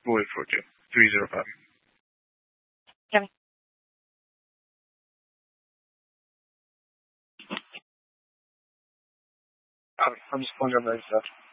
We'll wait for it, 305. Okay. I'm just pulling up that stuff.